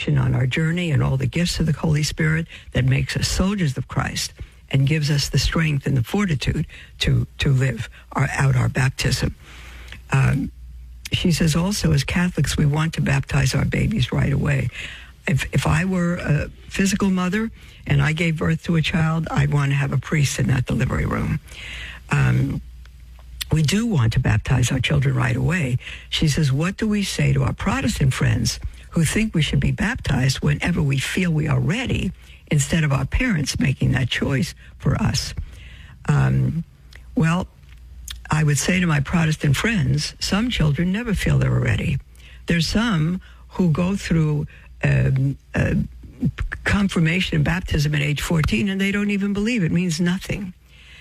salvation on our journey and all the gifts of the Holy Spirit that makes us soldiers of Christ and gives us the strength and the fortitude to live out our baptism. She says also, as Catholics, we want to baptize our babies right away. If I were a physical mother and I gave birth to a child, I'd want to have a priest in that delivery room. We do want to baptize our children right away. She says, what do we say to our Protestant friends who think we should be baptized whenever we feel we are ready, instead of our parents making that choice for us? Well, I would say to my Protestant friends, some children never feel they're ready. There's some who go through confirmation and baptism at age 14 and they don't even believe it. It means nothing.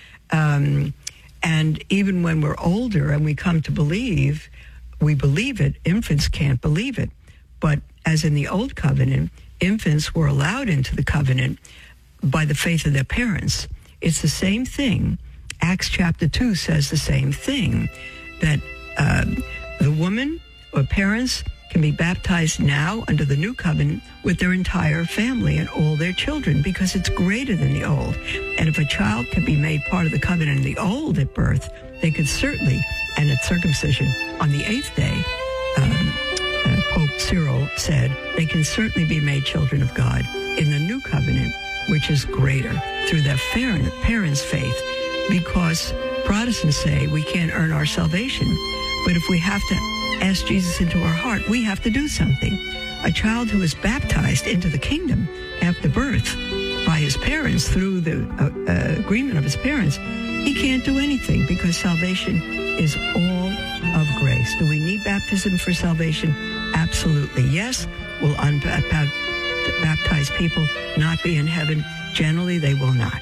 And even when we're older and we come to believe, we believe it. Infants can't believe it. But as in the Old Covenant, infants were allowed into the covenant by the faith of their parents. It's the same thing. Acts chapter 2 says the same thing, that the woman or parents can be baptized now under the new covenant with their entire family and all their children, because it's greater than the old. And if a child can be made part of the covenant in the old at birth, they could certainly, and at circumcision on the 8th day, Pope Cyril said, they can certainly be made children of God in the new covenant, which is greater through their parents' faith, because Protestants say we can't earn our salvation. But if we have to ask Jesus into our heart, we have to do something. A child who is baptized into the kingdom after birth by his parents through the agreement of his parents, he can't do anything, because salvation is all of grace. Do we need baptism for salvation? Absolutely. Yes. Will unbaptized people not be in heaven? Generally, they will not.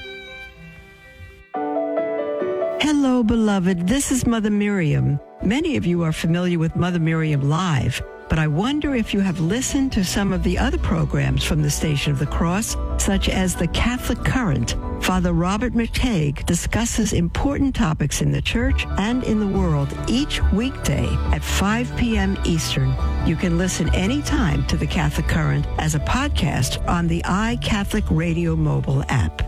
Hello, beloved. This is Mother Miriam. Many of you are familiar with Mother Miriam Live, but I wonder if you have listened to some of the other programs from the Station of the Cross, such as The Catholic Current. Father Robert McTague discusses important topics in the church and in the world each weekday at 5 p.m. Eastern. You can listen anytime to The Catholic Current as a podcast on the iCatholic Radio mobile app.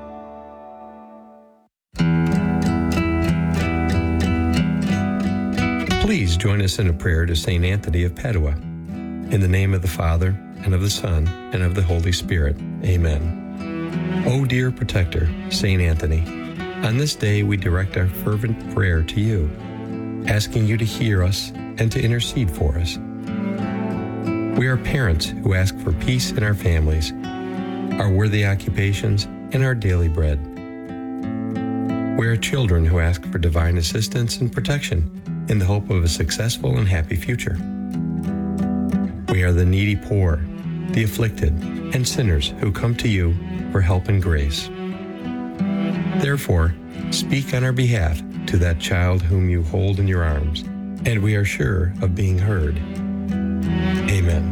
Please join us in a prayer to St. Anthony of Padua. In the name of the Father, and of the Son, and of the Holy Spirit. Amen. O dear protector, St. Anthony, on this day we direct our fervent prayer to you, asking you to hear us and to intercede for us. We are parents who ask for peace in our families, our worthy occupations, and our daily bread. We are children who ask for divine assistance and protection in the hope of a successful and happy future. We are the needy poor, the afflicted, and sinners who come to you for help and grace. Therefore, speak on our behalf to that child whom you hold in your arms, and we are sure of being heard. Amen.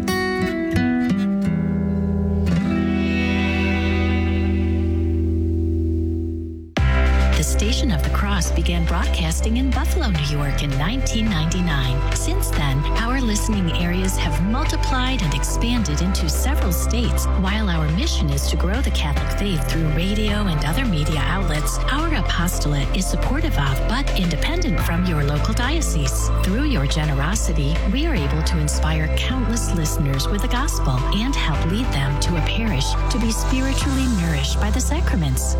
The Station of the Cross began broadcasting in Buffalo, New York in 1999. Since then, our listening areas have multiplied and expanded into several states. While our mission is to grow the Catholic faith through radio and other media outlets, our apostolate is supportive of but independent from your local diocese. Through your generosity, we are able to inspire countless listeners with the gospel and help lead them to a parish to be spiritually nourished by the sacraments.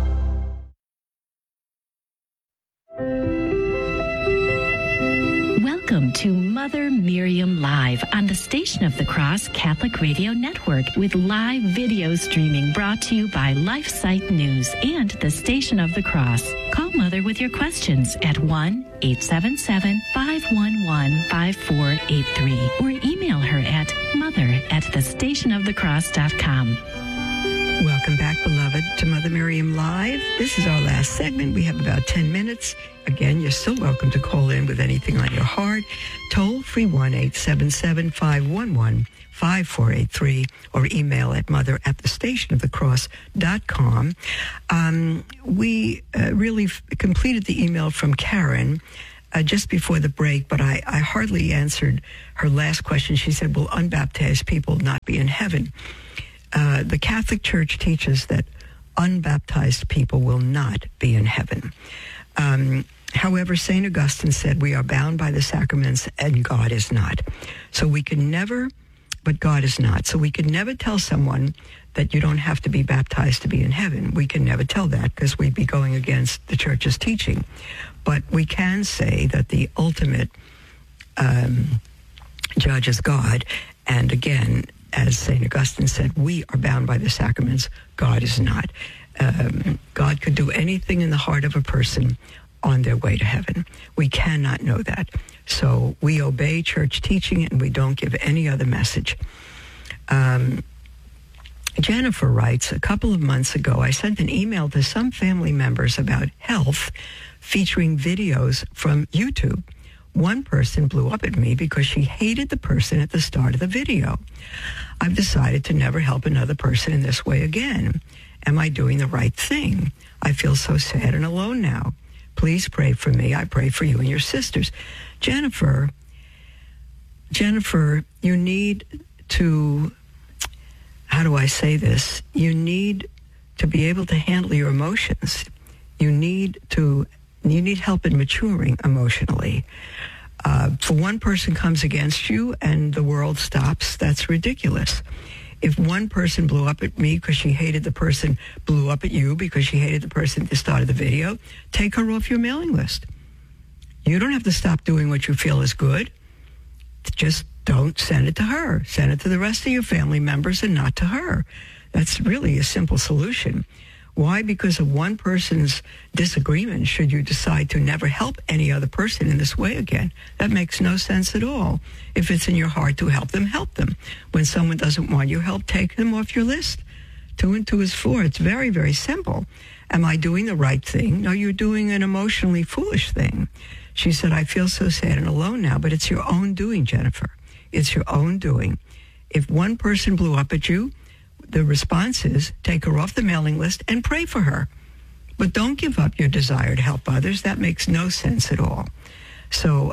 Welcome to Mother Miriam Live on the Station of the Cross Catholic Radio Network, with live video streaming brought to you by LifeSite News and the Station of the Cross. Call Mother with your questions at 1-877-511-5483 or email her at mother@thestationofthecross.com. Welcome back, beloved, to Mother Miriam Live. This is our last segment. We have about 10 minutes. Again, you're still welcome to call in with anything on your heart. Toll free 1-877-511-5483 or email at mother@thestationofthecross.com. We really completed the email from Karen. just before the break, but I hardly answered her last question. She said, will unbaptized people not be in heaven? The Catholic Church teaches that unbaptized people will not be in heaven. However, St. Augustine said we are bound by the sacraments and God is not. So we can never, but God is not. So we can never tell someone that you don't have to be baptized to be in heaven. We can never tell that because we'd be going against the Church's teaching. But we can say that the ultimate judge is God. And again, as St. Augustine said, we are bound by the sacraments. God is not. God could do anything in the heart of a person on their way to heaven. We cannot know that. So we obey church teaching and we don't give any other message. Jennifer writes, a couple of months ago, I sent an email to some family members about health featuring videos from YouTube. One person blew up at me because she hated the person at the start of the video. I've decided to never help another person in this way again. Am I doing the right thing? I feel so sad and alone now. Please pray for me. I pray for you and your sisters. Jennifer, you need to, how do I say this? You need to be able to handle your emotions. You need help in maturing emotionally. For one person comes against you and the world stops, that's ridiculous. If one person blew up at me because she hated the person, blew up at you because she hated the person at the start of the video, take her off your mailing list. You don't have to stop doing what you feel is good. Just don't send it to her. Send it to the rest of your family members and not to her. That's really a simple solution. Why? Because of one person's disagreement should you decide to never help any other person in this way again? That makes no sense at all. If it's in your heart to help them, help them. When someone doesn't want your help, take them off your list. 2 and 2 is 4. It's very, very simple. Am I doing the right thing? No, you're doing an emotionally foolish thing. She said, I feel so sad and alone now, but it's your own doing, Jennifer. It's your own doing. If one person blew up at you, the response is take her off the mailing list and pray for her. But don't give up your desire to help others. That makes no sense at all. So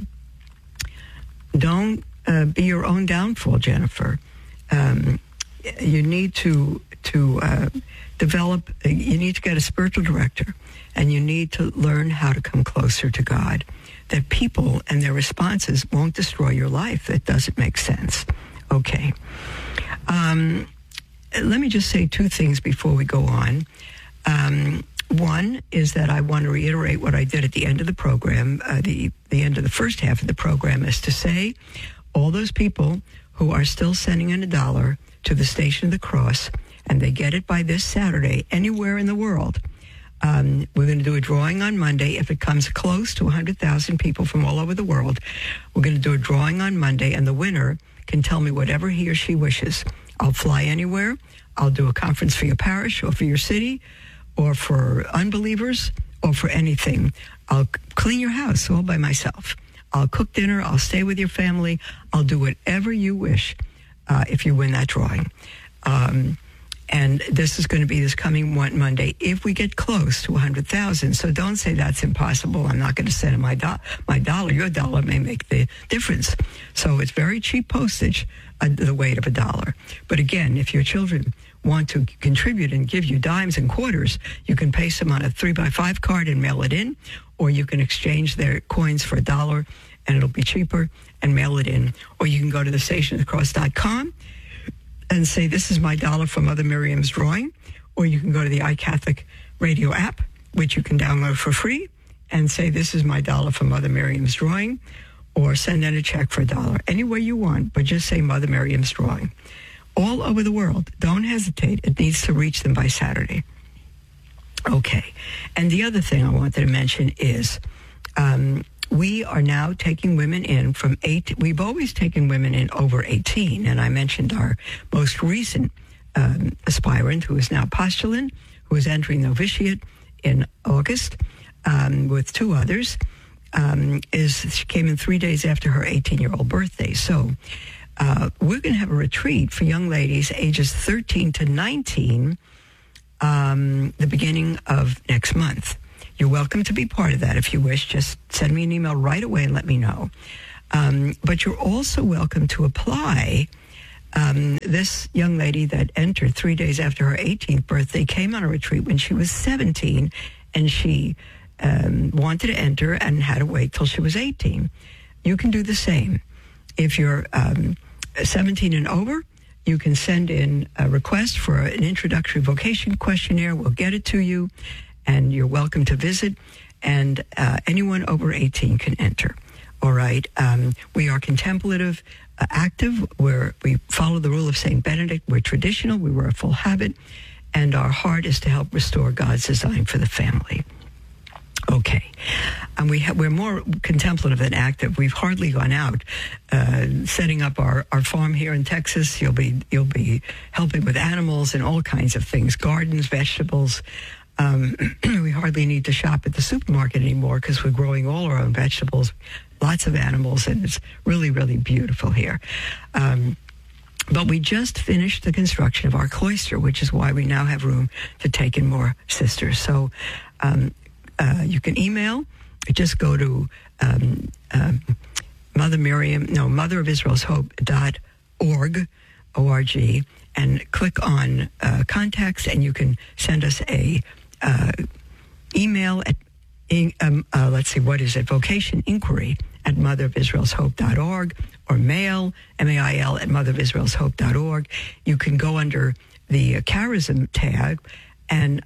don't be your own downfall, Jennifer. You need to develop, you need to get a spiritual director, and you need to learn how to come closer to God. That people and their responses won't destroy your life. That doesn't make sense. Okay. Let me just say 2 things before we go on. One is that I want to reiterate what I did at the end of the program. The end of the first half of the program is to say all those people who are still sending in $1 to the Station of the Cross, and they get it by this Saturday anywhere in the world. We're going to do a drawing on Monday. If it comes close to 100,000 people from all over the world, we're going to do a drawing on Monday, and the winner can tell me whatever he or she wishes. I'll fly anywhere. I'll do a conference for your parish or for your city or for unbelievers or for anything. I'll clean your house all by myself. I'll cook dinner. I'll stay with your family. I'll do whatever you wish if you win that drawing. And this is going to be this coming Monday if we get close to 100,000. So don't say that's impossible. I'm not going to send my dollar. Your dollar may make the difference. So it's very cheap postage, the weight of $1. But again, if your children want to contribute and give you dimes and quarters, you can paste them on a 3x5 card and mail it in, or you can exchange their coins for $1 and it'll be cheaper and mail it in. Or you can go to thestationofthecross.com and say, this is my $1 from Mother Miriam's drawing. Or you can go to the iCatholic radio app, which you can download for free, and say, this is my $1 from Mother Miriam's drawing. Or send in a check for $1. Any way you want, but just say Mother Miriam's drawing. All over the world. Don't hesitate. It needs to reach them by Saturday. Okay. And the other thing I wanted to mention is we are now taking women in from 8. We've always taken women in over 18. And I mentioned our most recent aspirant, who is now postulant, who is entering novitiate in August with 2 others. She came in 3 days after her 18-year-old birthday. So we're going to have a retreat for young ladies ages 13 to 19 the beginning of next month. You're welcome to be part of that if you wish. Just send me an email right away and let me know. But you're also welcome to apply. This young lady that entered 3 days after her 18th birthday came on a retreat when she was 17, and she wanted to enter and had to wait till she was 18. You can do the same. If you're 17 and over, you can send in a request for an introductory vocation questionnaire. We'll get it to you, and you're welcome to visit. And anyone over 18 can enter. All right. We are contemplative, active, where we follow the rule of St. Benedict. We're traditional. We wear a full habit. And our heart is to help restore God's design for the family. Okay. And we're more contemplative than active. We've hardly gone out setting up our farm here in Texas. You'll be helping with animals and all kinds of things, gardens, vegetables. We hardly need to shop at the supermarket anymore because we're growing all our own vegetables, lots of animals, and it's really, really beautiful here. But we just finished the construction of our cloister, which is why we now have room to take in more sisters. So you can email. Just go to Mother of Israel's Hope.org, O-R-G, and click on contacts, and you can send us a email at, vocation inquiry at motherofisraelshope.org, or mail, M-A-I-L, at motherofisraelshope.org. You can go under the charism tag and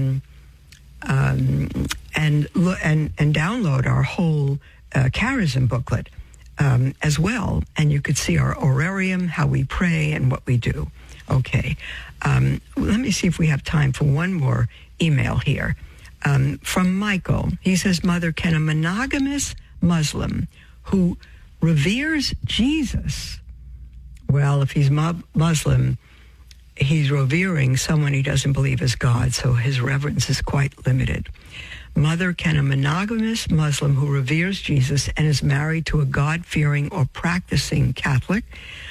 download our whole charism booklet as well, and you could see our orarium, how we pray, and what we do. Okay. Let me see if we have time for one more email here. From Michael. He says, Mother, can a monogamous Muslim who reveres Jesus, well, if he's Muslim, he's revering someone he doesn't believe is God, so his reverence is quite limited. Mother, can a monogamous Muslim who reveres Jesus and is married to a God-fearing or practicing Catholic,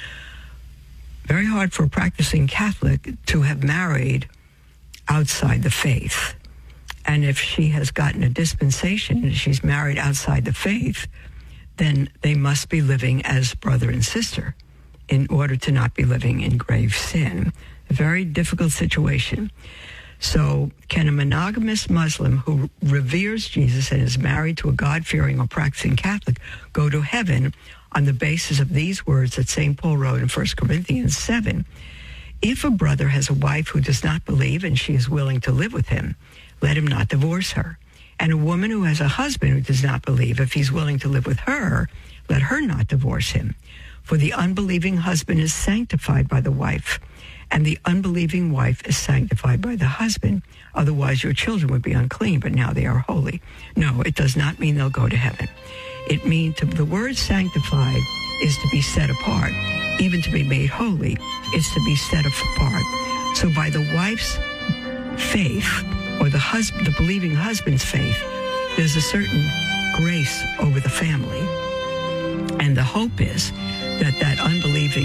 very hard for a practicing Catholic to have married outside the faith. And if she has gotten a dispensation and she's married outside the faith, then they must be living as brother and sister in order to not be living in grave sin. A very difficult situation. So can a monogamous Muslim who reveres Jesus and is married to a God-fearing or practicing Catholic go to heaven on the basis of these words that St. Paul wrote in 1 Corinthians 7? If a brother has a wife who does not believe and she is willing to live with him, let him not divorce her. And a woman who has a husband who does not believe, if he's willing to live with her, let her not divorce him. For the unbelieving husband is sanctified by the wife, and the unbelieving wife is sanctified by the husband. Otherwise, your children would be unclean, but now they are holy. No, it does not mean they'll go to heaven. It means the word sanctified is to be set apart. Even to be made holy is to be set apart. So by the wife's faith, or the believing husband's faith, there's a certain grace over the family. And the hope is that that unbelieving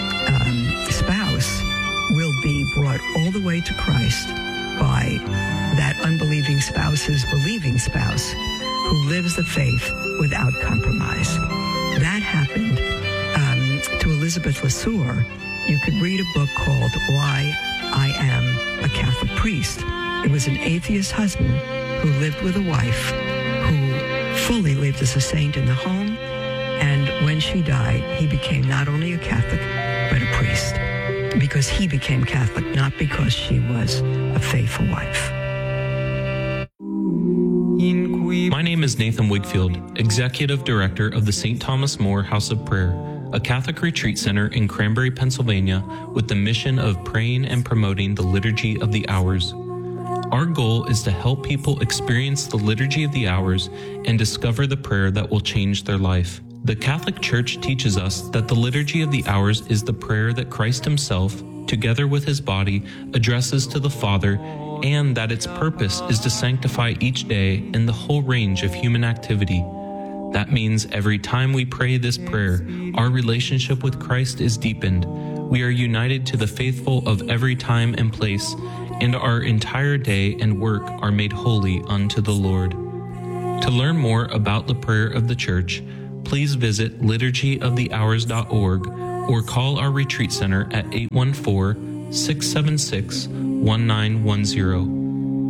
spouse will be brought all the way to Christ by that unbelieving spouse's believing spouse who lives the faith without compromise. That happened to Elizabeth LeSueur. You could read a book called Why I Am a Catholic Priest. It was an atheist husband who lived with a wife who fully lived as a saint in the home, and when she died, he became not only a Catholic, but a priest, because he became Catholic, not because she was a faithful wife. My name is Nathan Wigfield, Executive Director of the St. Thomas More House of Prayer, a Catholic retreat center in Cranberry, Pennsylvania, with the mission of praying and promoting the Liturgy of the Hours. Our goal is to help people experience the Liturgy of the Hours and discover the prayer that will change their life. The Catholic Church teaches us that the Liturgy of the Hours is the prayer that Christ himself, together with his body, addresses to the Father, and that its purpose is to sanctify each day in the whole range of human activity. That means every time we pray this prayer, our relationship with Christ is deepened. We are united to the faithful of every time and place, and our entire day and work are made holy unto the Lord. To learn more about the prayer of the Church, please visit liturgyofthehours.org or call our retreat center at 814-676-1910.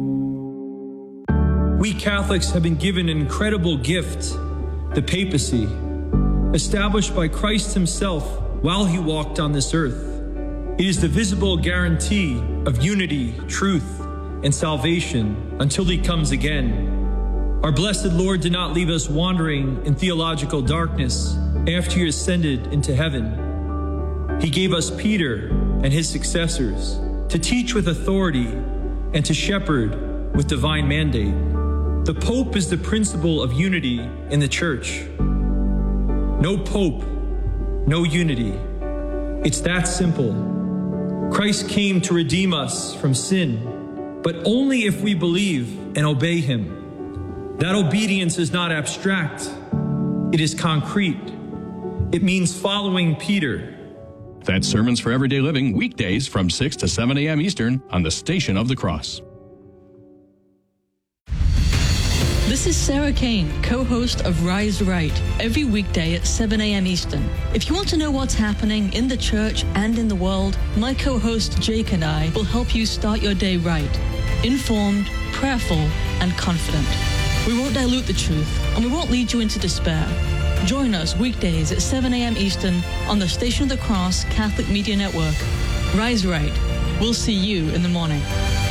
We Catholics have been given an incredible gift, the papacy, established by Christ himself while he walked on this earth. It is the visible guarantee of unity, truth, and salvation until he comes again. Our blessed Lord did not leave us wandering in theological darkness after he ascended into heaven. He gave us Peter and his successors to teach with authority and to shepherd with divine mandate. The Pope is the principle of unity in the Church. No Pope, no unity. It's that simple. Christ came to redeem us from sin, but only if we believe and obey him. That obedience is not abstract. It is concrete. It means following Peter. That's Sermons for Everyday Living, weekdays from 6 to 7 a.m. Eastern on the Station of the Cross. This is Sarah Kane, co-host of Rise Right, every weekday at 7 a.m. Eastern. If you want to know what's happening in the church and in the world, my co-host Jake and I will help you start your day right, informed, prayerful, and confident. We won't dilute the truth, and we won't lead you into despair. Join us weekdays at 7 a.m. Eastern on the Station of the Cross Catholic Media Network. Rise Right. We'll see you in the morning.